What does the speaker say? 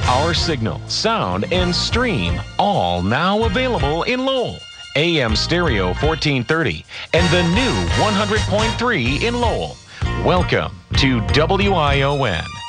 Our signal, sound, and stream all now available in Lowell. AM stereo 1430 and the new 100.3 in Lowell. Welcome to WION.